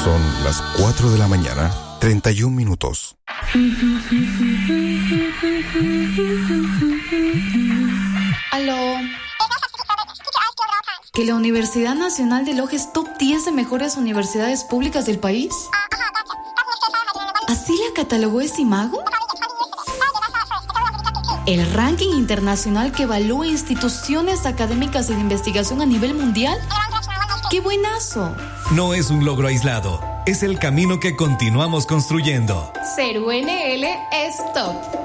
Son las 4 de la mañana, 31 minutos. Aló. ¿Que la Universidad Nacional de Loja es top 10 de mejores universidades públicas del país? ¿Así la catalogó Esimago? ¿El ranking internacional que evalúa instituciones académicas y de investigación a nivel mundial? ¡Qué buenazo! No es un logro aislado, es el camino que continuamos construyendo. Ser UNL es top.